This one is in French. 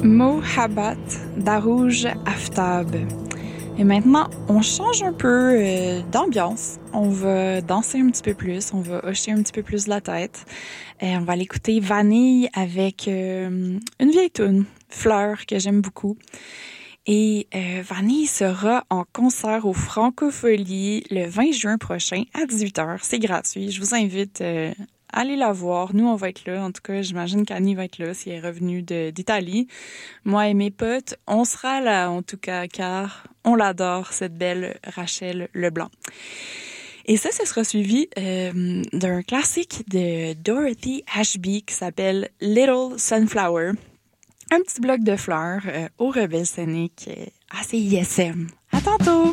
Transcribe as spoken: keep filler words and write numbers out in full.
Mohabbat d'Arouj Aftab. Et maintenant, on change un peu euh, d'ambiance. On va danser un petit peu plus, on va hocher un petit peu plus la tête. Et on va aller écouter Vanille avec euh, une vieille toune, Fleur, que j'aime beaucoup. Et euh, Vanille sera en concert au Francophonie le vingt juin prochain à dix-huit heures. C'est gratuit. Je vous invite euh, à aller la voir. Nous, on va être là. En tout cas, j'imagine qu'Annie va être là si elle est revenue de, d'Italie. Moi et mes potes, on sera là en tout cas, car on l'adore, cette belle Rachel Leblanc. Et ça, ce sera suivi euh, d'un classique de Dorothy Ashby qui s'appelle Little Sunflower. Un petit bloc de fleurs euh, au Rebelle Scénique euh, à C I S M. À tantôt!